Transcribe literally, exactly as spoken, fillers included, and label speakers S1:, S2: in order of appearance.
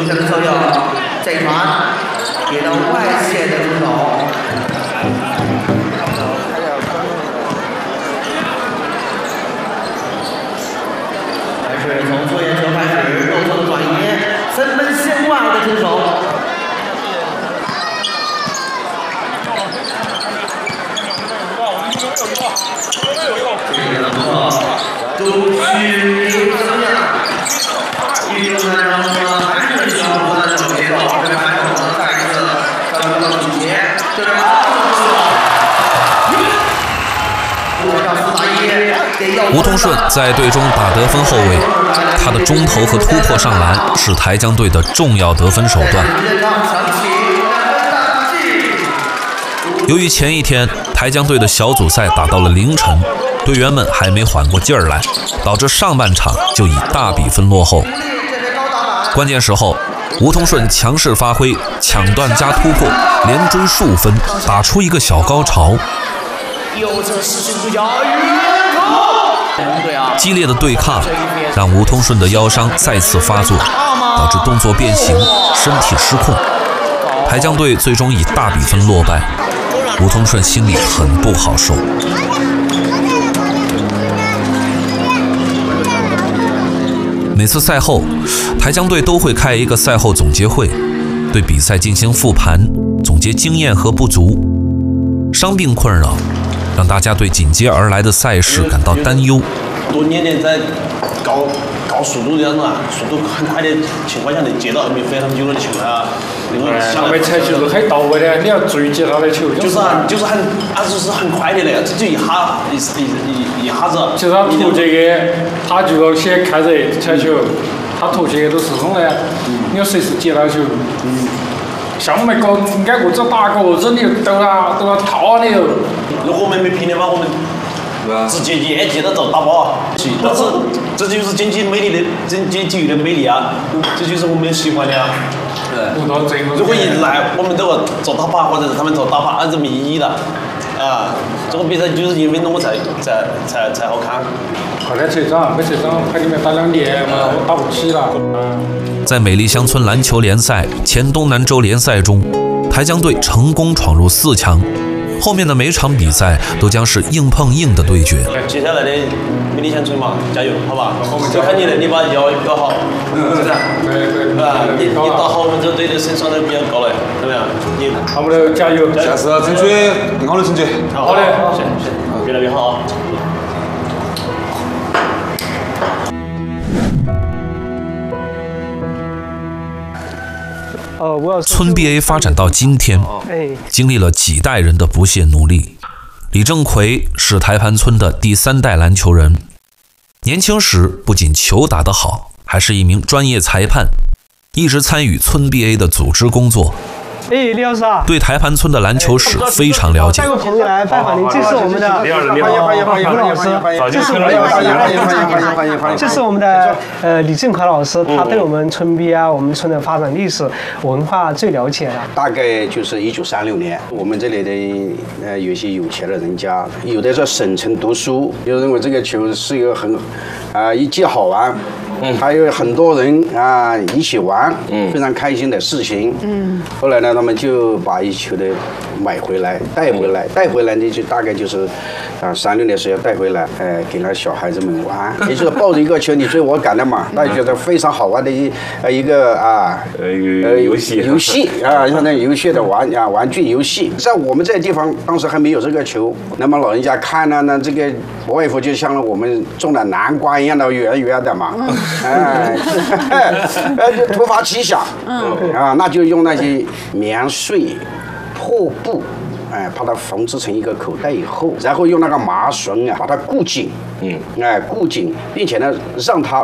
S1: 下的时候要这一传给到外线的出手。还是从左眼球开始，右侧的转移，三分线外的出手。 都是怎么样？一个呢，然后呢，还是需要不断的找节奏，这边还有呢，再一次上升到底线，这边啊，过上四打一。
S2: 吴通顺在队中打得分后卫，他的中投和突破上篮是台江队的重要得分手段。由于前一天台江队的小组赛打到了凌晨。 队员们还没缓过劲儿来，导致上半场就以大比分落后。关键时候，吴通顺强势发挥，抢断加突破，连追数分，打出一个小高潮。激烈的对抗让吴通顺的腰伤再次发作，导致动作变形，身体失控。台江队最终以大比分落败，吴通顺心里很不好受。 每次赛后，台江队都会开一个赛后总结会，对比赛进行复盘，总结经验和不足。伤病困扰让大家对紧接而来的赛事感到担忧。
S3: 多年年在高高速度这样子啊，速度很快的情况下能接到后面非常久的球啊，那个
S4: 想没踩球是很到位的，你要注意接他的球。
S3: 就是啊，就是很，啊就是很快的嘞，这就一下一一一一下子。
S4: 其实他投这个，他就要先看着踩球，他投这个都是这种的，你要随时接到球。嗯。像我们搞挨个子打个子，你都要都要套你哟。
S3: 如果我们没拼的话，我们。 直接一接到就打爆，但是这就是竞技魅力的竞技体育的魅力啊，这就是我们喜欢的啊。对，如果一来我们都要做打靶，或者是他们做打靶，按这么意义的啊。这个比赛就是因为那么才才才才好看。
S4: 快点成长，没成长，派你们打两年嘛，我打不起了。
S2: 在美丽乡村篮球联赛前东南州联赛中，台江队成功闯入四强。 后面的每场比赛都将是硬碰硬的对决。
S3: 接下来的美丽乡村嘛，加油，好吧？就看你了，你把腰搞好，是不是？对对。啊，你你打好，我们这队的胜算都比较高了，怎么样？你，
S4: 我们都加油，
S5: 下次争取更好的成绩。
S3: 好的，行行，越来越好啊。
S2: 村 B A 发展到今天，经历了几代人的不懈努力。李正奎是台盘村的第三代篮球人，年轻时不仅球打得好，还是一名专业裁判，一直参与村 B A 的组织工作。
S6: 哎，李老师啊，
S2: 对台盘村的篮球史非常了解。
S6: 带个朋友来拜访您，这是我们的李老师，这是我们的，这是我们的呃李正奎老师，他对我们村 B 啊，我们村的发展历史文化最了解了。
S7: 大概就是一九三六年，我们这里的呃有些有钱的人家，有的在省城读书，就认为这个球是一个很啊、呃、一既好玩。 嗯，还有很多人啊一起玩，嗯，非常开心的事情。嗯，后来呢，他们就把一球的买回来，带回来，带回来呢就大概就是啊三六年时候带回来，呃，给那小孩子们玩，也就是抱着一个球你追我赶的嘛，大家觉得非常好玩的一呃一个啊
S5: 呃游戏
S7: 游戏啊，像那游戏的玩啊玩具游戏，在我们这个地方当时还没有这个球，那么老人家看呢，那这个不外乎就像我们种的南瓜一样的圆圆的嘛。哎，呃，就突发奇想，嗯，啊，那就用那些棉絮、破布，哎，把它缝制成一个口袋以后，然后用那个麻绳啊，把它固紧，嗯，哎，固紧，并且呢，让它